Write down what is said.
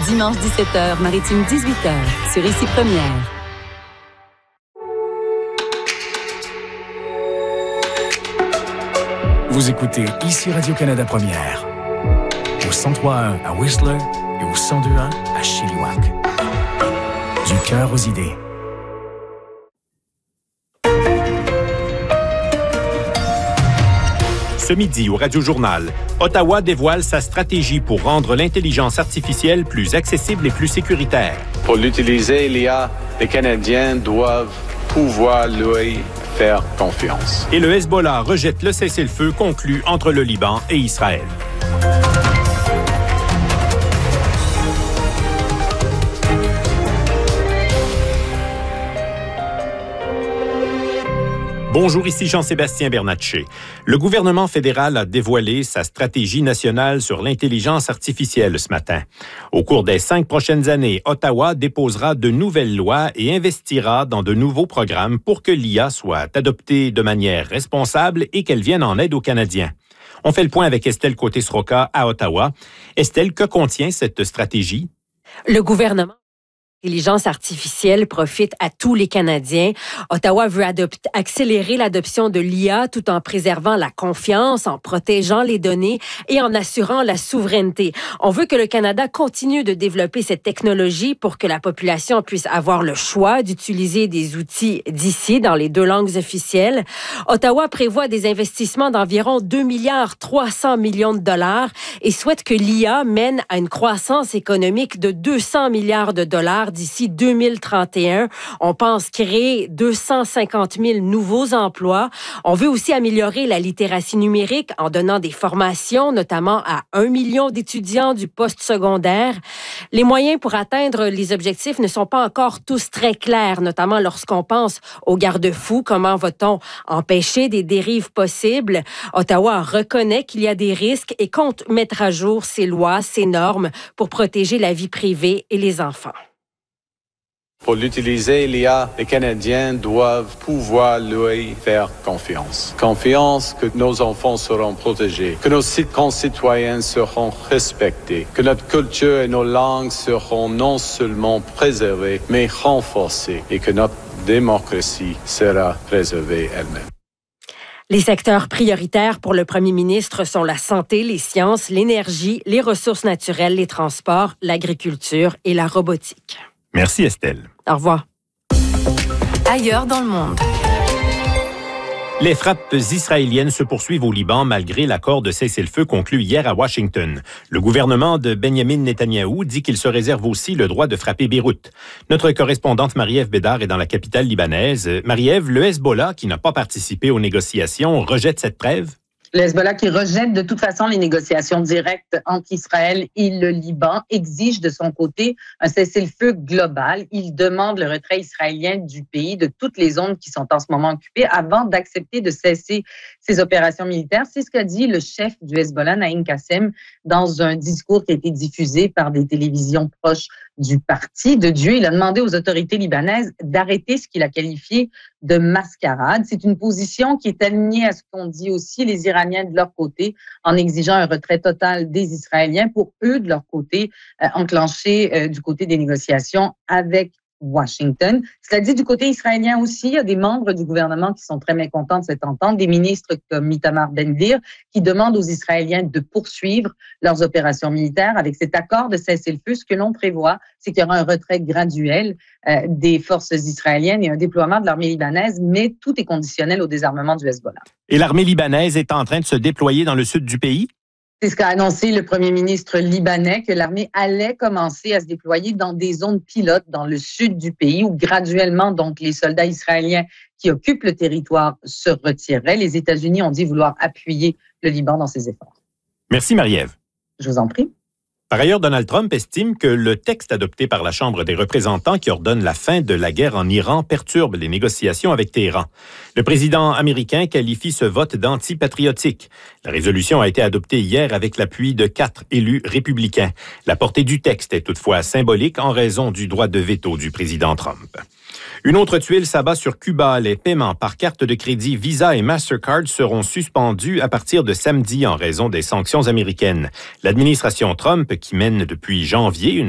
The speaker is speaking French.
Dimanche 17h, Maritime 18h, sur Ici Première. Vous écoutez Ici Radio-Canada Première, au 103.1 à Whistler et au 102.1 à Chilliwack. Du cœur aux idées. Ce midi au Radio-Journal, Ottawa dévoile sa stratégie pour rendre l'intelligence artificielle plus accessible et plus sécuritaire. Pour l'utiliser, l'IA, les Canadiens doivent pouvoir lui faire confiance. Et le Hezbollah rejette le cessez-le-feu conclu entre le Liban et Israël. Bonjour, ici Jean-Sébastien Bernatchez. Le gouvernement fédéral a dévoilé sa stratégie nationale sur l'intelligence artificielle ce matin. Au cours des 5 prochaines années, Ottawa déposera de nouvelles lois et investira dans de nouveaux programmes pour que l'IA soit adoptée de manière responsable et qu'elle vienne en aide aux Canadiens. On fait le point avec Estelle Côté-Sroka à Ottawa. Estelle, que contient cette stratégie? Le gouvernement L'intelligence artificielle profite à tous les Canadiens. Ottawa veut accélérer l'adoption de l'IA tout en préservant la confiance, en protégeant les données et en assurant la souveraineté. On veut que le Canada continue de développer cette technologie pour que la population puisse avoir le choix d'utiliser des outils d'ici dans les 2 langues officielles. Ottawa prévoit des investissements d'environ 2,3 milliards de dollars et souhaite que l'IA mène à une croissance économique de 200 milliards de dollars d'ici 2031. On pense créer 250 000 nouveaux emplois. On veut aussi améliorer la littératie numérique en donnant des formations, notamment à 1 million d'étudiants du postsecondaire. Les moyens pour atteindre les objectifs ne sont pas encore tous très clairs, notamment lorsqu'on pense aux garde-fous. Comment va-t-on empêcher des dérives possibles? Ottawa reconnaît qu'il y a des risques et compte mettre à jour ses lois, ses normes pour protéger la vie privée et les enfants. Pour l'utiliser, l'IA, les Canadiens doivent pouvoir lui faire confiance. Confiance que nos enfants seront protégés, que nos concitoyens seront respectés, que notre culture et nos langues seront non seulement préservées, mais renforcées et que notre démocratie sera préservée elle-même. Les secteurs prioritaires pour le premier ministre sont la santé, les sciences, l'énergie, les ressources naturelles, les transports, l'agriculture et la robotique. Merci Estelle. Au revoir. Ailleurs dans le monde. Les frappes israéliennes se poursuivent au Liban malgré l'accord de cessez-le-feu conclu hier à Washington. Le gouvernement de Benjamin Netanyahou dit qu'il se réserve aussi le droit de frapper Beyrouth. Notre correspondante Marie-Ève Bédard est dans la capitale libanaise. Marie-Ève, le Hezbollah, qui n'a pas participé aux négociations, rejette cette trêve? Le Hezbollah, qui rejette de toute façon les négociations directes entre Israël et le Liban, exige de son côté un cessez-le-feu global. Il demande le retrait israélien du pays, de toutes les zones qui sont en ce moment occupées, avant d'accepter de cesser ses opérations militaires. C'est ce qu'a dit le chef du Hezbollah, Naïm Kassem, dans un discours qui a été diffusé par des télévisions proches du parti de Dieu. Il a demandé aux autorités libanaises d'arrêter ce qu'il a qualifié de mascarade. C'est une position qui est alignée à ce qu'ont dit aussi les Iraniens de leur côté, en exigeant un retrait total des Israéliens pour eux, de leur côté, enclencher du côté des négociations avec Washington. Cela dit, du côté israélien aussi, il y a des membres du gouvernement qui sont très mécontents de cette entente, des ministres comme Itamar Ben-Gvir, qui demandent aux Israéliens de poursuivre leurs opérations militaires avec cet accord de cessez-le-feu. Ce que l'on prévoit, c'est qu'il y aura un retrait graduel des forces israéliennes et un déploiement de l'armée libanaise, mais tout est conditionnel au désarmement du Hezbollah. Et l'armée libanaise est en train de se déployer dans le sud du pays? C'est ce qu'a annoncé le premier ministre libanais, que l'armée allait commencer à se déployer dans des zones pilotes dans le sud du pays où graduellement, donc, les soldats israéliens qui occupent le territoire se retireraient. Les États-Unis ont dit vouloir appuyer le Liban dans ses efforts. Merci Marie-Ève. Je vous en prie. Par ailleurs, Donald Trump estime que le texte adopté par la Chambre des représentants qui ordonne la fin de la guerre en Iran perturbe les négociations avec Téhéran. Le président américain qualifie ce vote d'antipatriotique. La résolution a été adoptée hier avec l'appui de 4 élus républicains. La portée du texte est toutefois symbolique en raison du droit de veto du président Trump. Une autre tuile s'abat sur Cuba. Les paiements par carte de crédit Visa et Mastercard seront suspendus à partir de samedi en raison des sanctions américaines. L'administration Trump, qui mène depuis janvier une